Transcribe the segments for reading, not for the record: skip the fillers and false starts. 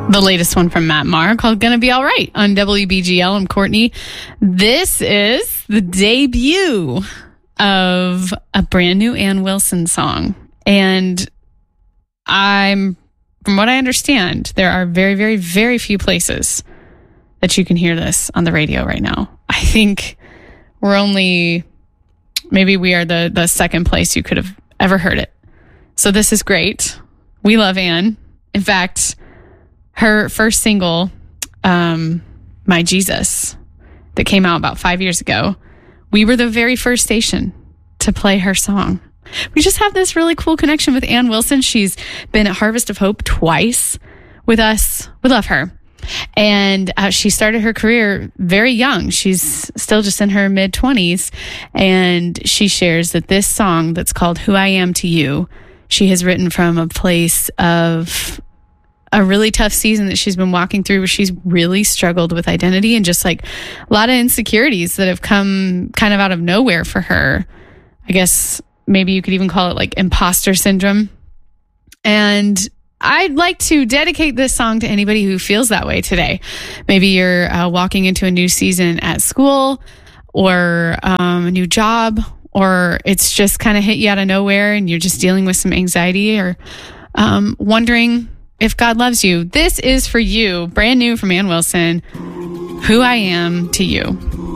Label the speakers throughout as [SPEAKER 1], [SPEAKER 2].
[SPEAKER 1] The latest one from Matt Maher called Gonna Be All Right on WBGL. I'm Courtney. This is the debut of a brand new Ann Wilson song. And from what I understand, there are very, very, very few places that you can hear this on the radio right now. I think maybe we are the second place you could have ever heard it. So this is great. We love Ann. In fact, her first single, My Jesus, that came out about 5 years ago, we were the very first station to play her song. We just have this really cool connection with Ann Wilson. She's been at Harvest of Hope twice with us. We love her. And she started her career very young. She's still just in her mid-20s. And she shares that this song that's called Who I Am to You, she has written from a place of a really tough season that she's been walking through, where she's really struggled with identity and just like a lot of insecurities that have come kind of out of nowhere for her. I guess maybe you could even call it like imposter syndrome. And I'd like to dedicate this song to anybody who feels that way today. Maybe you're walking into a new season at school or a new job, or it's just kind of hit you out of nowhere and you're just dealing with some anxiety or wondering if God loves you. This is for you. Brand new from Ann Wilson. Who I Am to You.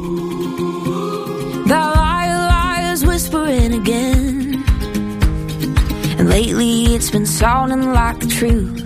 [SPEAKER 2] The liars whispering again, and lately it's been sounding like the truth.